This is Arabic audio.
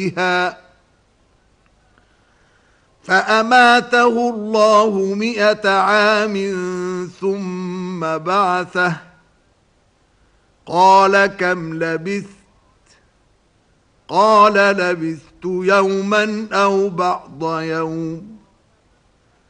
فيها فأماته الله 100 عام ثم بعثه قال كم لبثت قال لبثت يوما أو بعض يوم